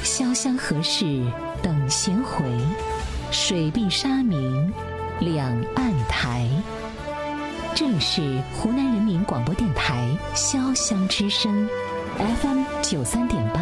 潇湘何事等闲回，水碧沙明两岸台。这里是湖南人民广播电台潇湘之声 FM 93.8。